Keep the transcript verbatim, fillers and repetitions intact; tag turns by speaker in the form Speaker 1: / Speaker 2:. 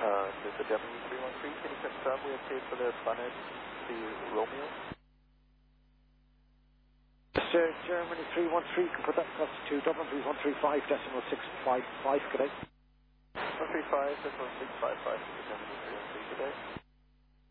Speaker 1: Uh, this is Germany three one three. Can you confirm we are paid for the Planet to Romeo?
Speaker 2: Sir, Germany three one three, can put that across to Dublin three one three five decimal six five five, good day.
Speaker 1: one three five decimal six five five, Germany three one three, good day.